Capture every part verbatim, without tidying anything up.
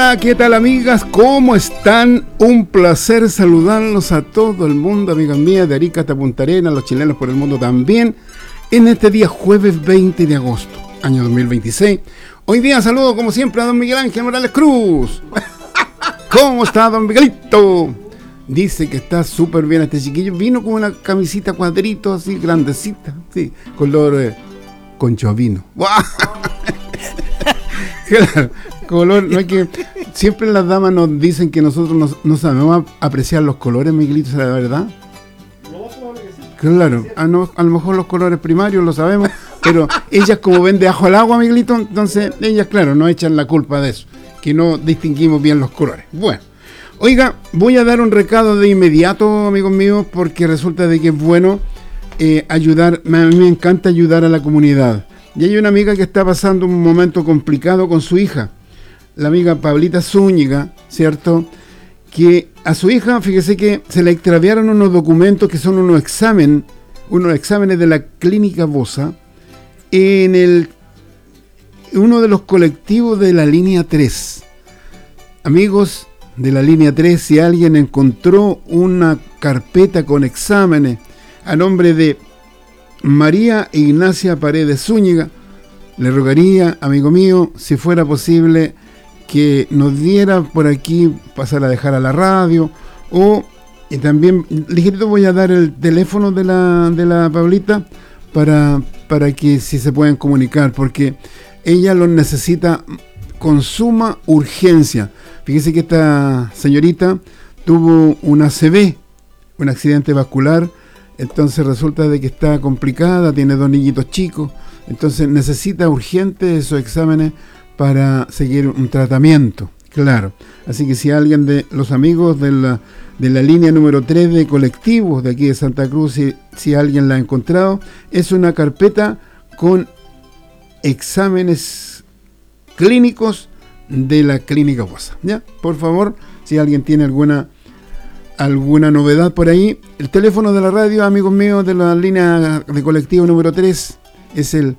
Hola, ¿qué tal amigas? ¿Cómo están? Un placer saludarlos a todo el mundo, amigas mías, de Arica hasta Punta Arenas, los chilenos por el mundo también, en este día jueves veinte de agosto, año dos mil veintiséis. Hoy día saludo como siempre a don Miguel Ángel Morales Cruz. ¿Cómo está don Miguelito? Dice que está súper bien este chiquillo. Vino con una camisita cuadrito así, grandecita, sí, color eh, concho vino. Claro, color, no hay que. Siempre las damas nos dicen que nosotros no, no sabemos apreciar los colores, Miguelito, ¿es la verdad? Claro, a, no, a lo mejor los colores primarios lo sabemos, pero ellas como ven de ajo al agua, Miguelito, entonces ellas, claro, no echan la culpa de eso, que no distinguimos bien los colores. Bueno, oiga, voy a dar un recado de inmediato, amigos míos, porque resulta de que es bueno eh, ayudar, a mí me encanta ayudar a la comunidad. Y hay una amiga que está pasando un momento complicado con su hija, la amiga Pablita Zúñiga, ¿cierto? Que a su hija, fíjese que se le extraviaron unos documentos que son unos exámenes, unos exámenes de la Clínica Bosa, en el uno de los colectivos de la línea tres. Amigos de la línea tres, si alguien encontró una carpeta con exámenes a nombre de María Ignacia Paredes Zúñiga, le rogaría, amigo mío, si fuera posible, que nos diera por aquí, pasar a dejar a la radio, o y también, ligerito, voy a dar el teléfono de la, de la Pablita para, para que si se pueden comunicar, porque ella los necesita con suma urgencia. Fíjese que esta señorita tuvo una A C V, un accidente vascular. Entonces resulta de que está complicada, tiene dos niñitos chicos, entonces necesita urgente esos exámenes para seguir un tratamiento, claro. Así que si alguien de los amigos de la, de la línea número tres de colectivos de aquí de Santa Cruz, si, si alguien la ha encontrado, es una carpeta con exámenes clínicos de la Clínica Bosa, ¿ya? Por favor, si alguien tiene alguna... alguna novedad por ahí, el teléfono de la radio, amigos míos, de la línea de colectivo número tres, es el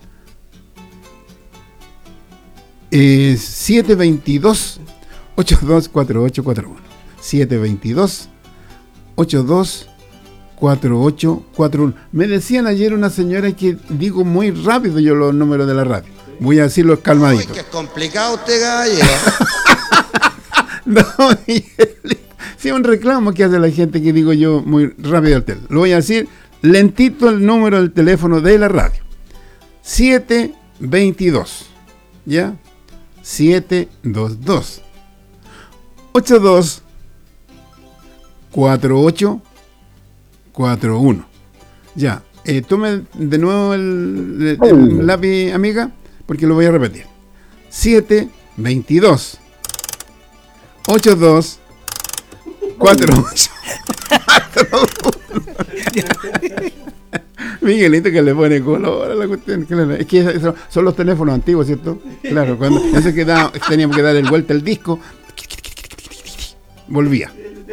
eh, siete dos dos, ocho dos cuatro ocho cuatro uno. siete dos dos, ocho dos cuatro ocho cuatro uno. Me decían ayer una señora que digo muy rápido yo los números de la radio. Voy a decirlo calmadito. Uy, que es complicado usted, gallo. No, sí, un reclamo que hace la gente que digo yo muy rápido al teléfono. Lo voy a decir lentito, el número del teléfono de la radio. siete dos dos, ¿ya? siete dos dos, ocho dos cuatro ocho cuatro uno. Ya, eh, tome de nuevo el, el, el lápiz, amiga, porque lo voy a repetir. siete dos dos, ocho dos cuatro ocho cuatro uno. Miguelito que le pone color a la cuestión. Claro, es que son los teléfonos antiguos, ¿cierto? Claro, cuando eso que da, teníamos que darle vuelta el disco, volvía.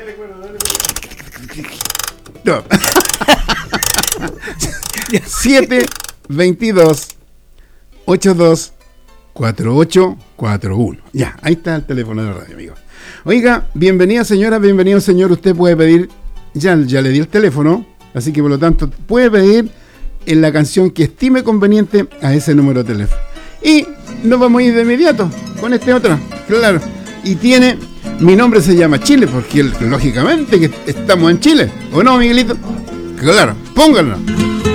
No. siete dos dos, ocho dos cuatro ocho cuatro uno. Ya, ahí está el teléfono de la radio, amigos. Oiga, bienvenida señora, bienvenido señor, usted puede pedir, ya, ya le di el teléfono, así que por lo tanto puede pedir en la canción que estime conveniente a ese número de teléfono. Y nos vamos a ir de inmediato con este otro, claro, y tiene, mi nombre se llama Chile, porque lógicamente que estamos en Chile, ¿o no, Miguelito? Claro, pónganlo.